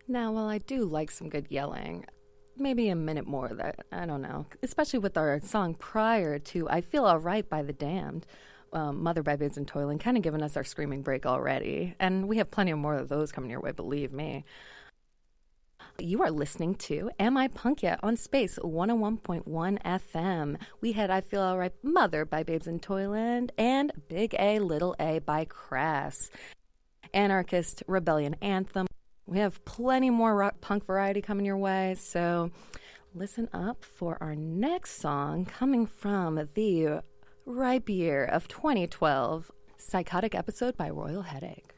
Now, while I do like some good yelling, maybe a minute more that, I don't know, especially with our song prior to I Feel Alright by The Damned. Mother by Babes in Toyland, kind of giving us our screaming break already. And we have plenty of more of those coming your way, believe me. You are listening to Am I Punk Yet on Space 101.1 FM. We had I Feel Alright Mother by Babes in Toyland and Big A Little A by Crass. Anarchist Rebellion Anthem. We have plenty more rock punk variety coming your way, so listen up for our next song coming from the ripe year of 2012, Psychotic Episode by Royal Headache.